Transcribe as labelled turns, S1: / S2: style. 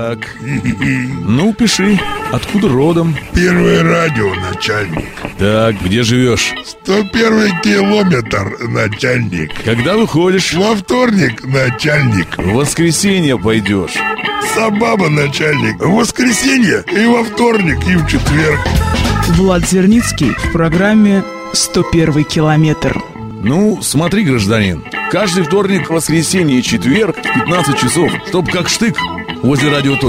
S1: Так. Ну, пиши. Откуда родом?
S2: Первое радио, начальник.
S1: Так, где живешь?
S2: 101 километр, начальник.
S1: Когда выходишь?
S2: Во вторник, начальник.
S1: В воскресенье пойдешь.
S2: Сабаба, начальник. В воскресенье и во вторник, и в четверг.
S3: Влад Зерницкий в программе «101 километр».
S1: Ну, смотри, гражданин, каждый вторник, воскресенье и четверг в 15 часов, чтоб как штык возле радио.